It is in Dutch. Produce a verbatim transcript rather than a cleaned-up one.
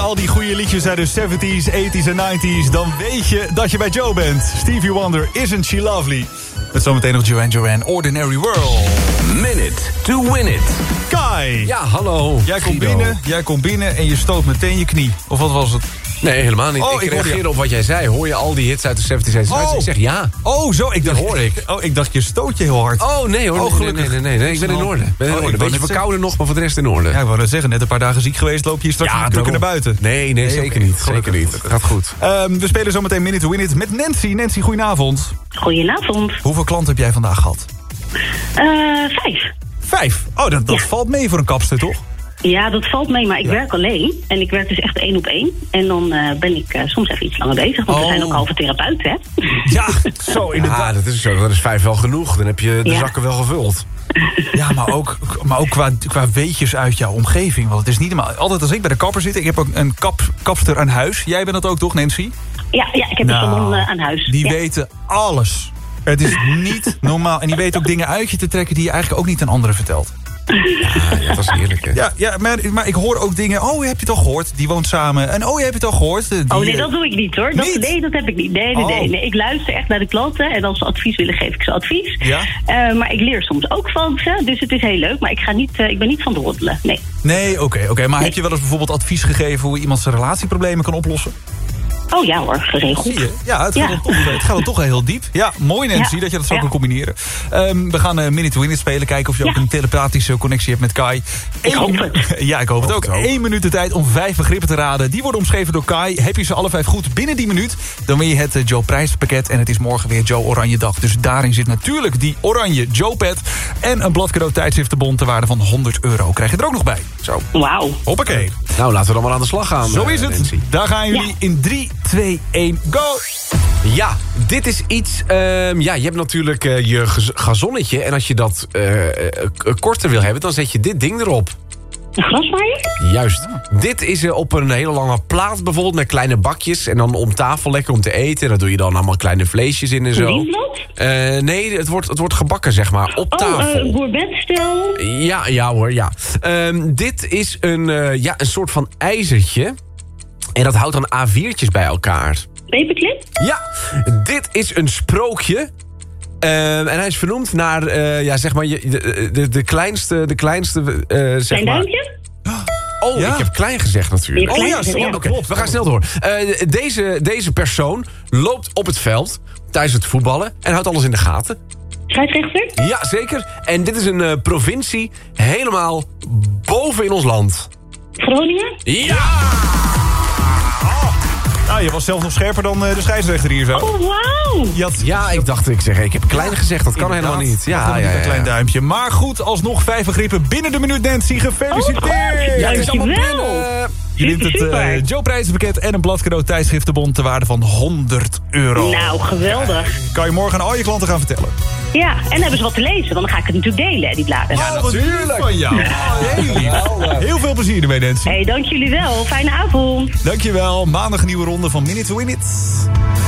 al die goede liedjes uit de zeventies, tachtiger en negentiger... dan weet je dat je bij Joe bent. Stevie Wonder, Isn't She Lovely? Met zometeen nog Duran Duran, Ordinary World. Minute to win it. Kai. Ja, hallo. Jij komt binnen, jij komt binnen en je stoot meteen je knie. Of wat was het? Nee, helemaal niet. Oh, ik ik reageerde je... op wat jij zei. Hoor je al die hits uit de zeventies? Oh. Ik zeg ja. Oh, zo. Ik dacht, dat hoor ik. Oh, ik dacht, je stoot je heel hard. Oh, nee hoor. Oh, nee, gelukkig. nee, nee, nee, nee. Ik ben in orde. Ben in oh, orde. Een beetje verkouden nog, maar voor de rest in orde. Ja, ik wou net zeggen, net een paar dagen ziek geweest. Loop je hier straks ja, drukker naar buiten? Nee, nee, nee zeker okay. niet. Gelukkig, Zeker niet. Gelukkig. Gaat goed. Um, we spelen zometeen Minute to Win It met Nancy. Nancy, goedenavond. Goedenavond. Hoeveel klanten heb jij vandaag gehad? Uh, vijf. Vijf? Oh, dat, dat ja. valt mee voor een kapster, toch? Ja, dat valt mee, maar ik ja. werk alleen. En ik werk dus echt één op één. En dan uh, ben ik uh, soms even iets langer bezig. Want oh. we zijn ook halve therapeuten, hè? Ja, zo inderdaad. Ja, dat is zo. Dat is vijf wel genoeg. Dan heb je de ja. zakken wel gevuld. Ja, maar ook, maar ook qua, qua weetjes uit jouw omgeving. Want het is niet helemaal... Altijd als ik bij de kapper zit... Ik heb ook een kap, kapster aan huis. Jij bent dat ook, toch, Nancy? Ja, ja ik heb nou, een salon uh, aan huis. Die ja. weten alles. Het is niet normaal. En die weten ook dingen uit je te trekken... die je eigenlijk ook niet aan anderen vertelt. Ja, ja, dat is heerlijk, hè? Ja, ja maar, maar ik hoor ook dingen... Oh, je hebt het al gehoord? Die woont samen. En oh, je hebt het al gehoord? Die, oh, nee, dat doe ik niet, hoor. Dat, niet? Nee, dat heb ik niet. Nee, nee, oh. nee, nee. Ik luister echt naar de klanten. En als ze advies willen, geef ik ze advies. Ja? Uh, maar ik leer soms ook van ze. Dus het is heel leuk. Maar ik, ga niet, uh, ik ben niet van de roddelen. Nee. Nee, oké. Okay, okay. Maar nee. heb je wel eens bijvoorbeeld advies gegeven... hoe iemand zijn relatieproblemen kan oplossen? Oh ja hoor, geregeld. Zie je? Ja, het, ja. Gaat toch, het gaat toch heel diep. Ja, mooi Nancy, ja. dat je dat zo ja. kan combineren. Um, we gaan uh, Minute to Win It spelen. Kijken of je ja. ook een telepathische connectie hebt met Kai. Ik Eén, hoop het. Ja, ik hoop het ook. ook. Eén minuut de tijd om vijf begrippen te raden. Die worden omschreven door Kai. Heb je ze alle vijf goed binnen die minuut... dan win je het uh, Joe prijspakket. En het is morgen weer Joe Oranje Dag. Dus daarin zit natuurlijk die oranje Joe pet. En een bladcadeau tijdschriftenbon ter waarde van honderd euro. Krijg je er ook nog bij. Zo. Wauw. Hoppakee. Nou, laten we dan maar aan de slag gaan. Zo is het. Nancy. Daar gaan jullie ja. in drie, twee, één, go! Ja, dit is iets... Um, ja, je hebt natuurlijk uh, je gaz- gazonnetje. En als je dat uh, uh, korter wil hebben, dan zet je dit ding erop. Een grasmaaier? Juist. Dit is uh, op een hele lange plaat bijvoorbeeld met kleine bakjes. En dan om tafel lekker om te eten. En daar doe je dan allemaal kleine vleesjes in en zo. Een dienblad? Uh, nee, het wordt, het wordt gebakken, zeg maar, op oh, tafel. Oh, uh, bourbetstel? Ja, ja hoor, ja. Um, dit is een, uh, ja, een soort van ijzertje. En dat houdt dan A viertjes bij elkaar. Paperclip? Ja, dit is een sprookje. Uh, en hij is vernoemd naar, uh, ja, zeg maar, de, de, de kleinste, de kleinste, uh, zeg Klein maar... duimpje? Oh, ja. ik heb klein gezegd natuurlijk. Oh ja, ja, Oké, okay, we gaan snel door. Uh, deze, deze persoon loopt op het veld tijdens het voetballen en houdt alles in de gaten. Scheidsrechter? Ja, zeker. En dit is een uh, provincie helemaal boven in ons land. Groningen? Ja! Nou, je was zelf nog scherper dan uh, de scheidsrechter hier zo. Oh, wauw! Je had, Ja, ik dacht, ik zeg, ik heb klein gezegd, dat kan helemaal niet. Ja, ja, ja, een klein duimpje. Maar goed, alsnog vijf begrippen binnen de minuut, Nancy. Gefeliciteerd! Oh, Ja, het is allemaal dankjewel. binnen. Je wint het Super. uh, Joe prijzenpakket en een bladcadeau tijdschriftenbon ter waarde van honderd euro. Nou, geweldig. Kan je morgen aan al je klanten gaan vertellen. Ja, en dan hebben ze wat te lezen, want dan ga ik het natuurlijk delen, die bladen. Ja, natuurlijk. Van jou. Heel lief. Heel veel plezier ermee, Nancy. Hé, hey, dank jullie wel. Fijne avond. Dankjewel. Maandag een nieuwe ronde van Minute to Win It.